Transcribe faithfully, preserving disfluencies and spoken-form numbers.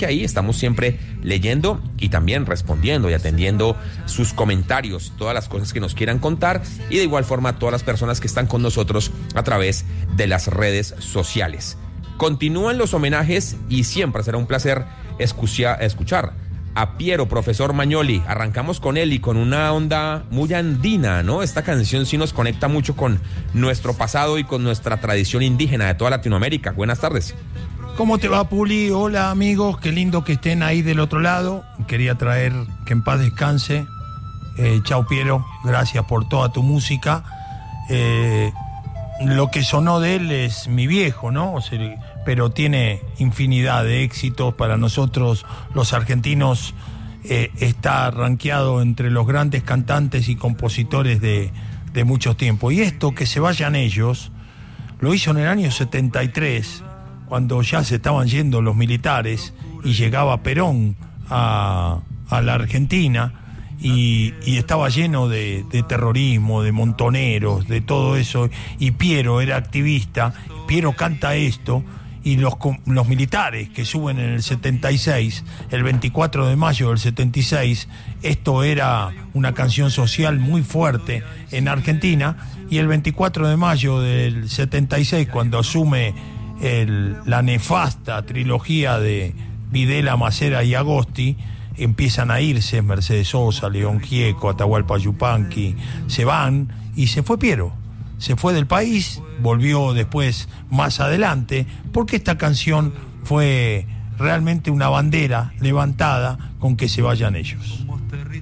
que ahí estamos siempre leyendo y también respondiendo y atendiendo sus comentarios, todas las cosas que nos quieran contar, y de igual forma todas las personas que están con nosotros a través de las redes sociales. Continúan los homenajes y siempre será un placer escuchar, escuchar a Piero, profesor Magnoli. Arrancamos con él y con una onda muy andina, ¿no? Esta canción sí nos conecta mucho con nuestro pasado y con nuestra tradición indígena de toda Latinoamérica. Buenas tardes. ¿Cómo te va, Puli? Hola, amigos, qué lindo que estén ahí del otro lado. Quería traer que en paz descanse. Eh, chao, Piero, gracias por toda tu música. Eh, lo que sonó de él es mi viejo, ¿no? O sea, pero tiene infinidad de éxitos. Para nosotros los argentinos eh, está rankeado entre los grandes cantantes y compositores de, de muchos tiempos. Y esto, Que se vayan ellos, lo hizo en el año setenta y tres, cuando ya se estaban yendo los militares y llegaba Perón a, a la Argentina, y, y estaba lleno de, de terrorismo, de montoneros, de todo eso, y Piero era activista. Piero canta esto, y los, los militares que suben en el setenta y seis, el veinticuatro de mayo del setenta y seis, esto era una canción social muy fuerte en Argentina, y el veinticuatro de mayo del setenta y seis, cuando asume el, la nefasta trilogía de Videla, Macera y Agosti, empiezan a irse Mercedes Sosa, León Gieco, Atahualpa Yupanqui, se van, y se fue Piero. Se fue del país, volvió después más adelante, porque esta canción fue realmente una bandera levantada con Que se vayan ellos.